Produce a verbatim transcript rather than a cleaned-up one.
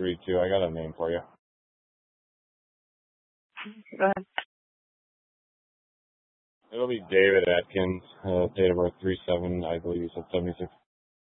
three two. I got a name for you. Go ahead. It'll be David Atkins, uh, date of birth three seven, I believe you said seventy-six.